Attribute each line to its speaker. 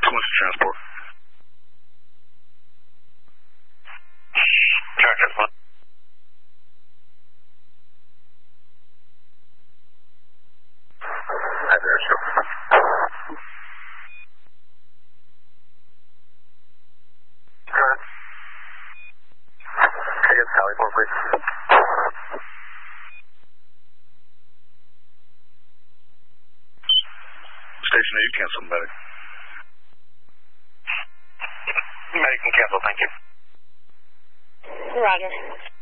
Speaker 1: What's the transport?
Speaker 2: Charger 1. Hi there, sir. Can I get Sally phone, please?
Speaker 1: Station 8, cancel medic.
Speaker 2: Medic can cancel, thank you.
Speaker 3: Roger.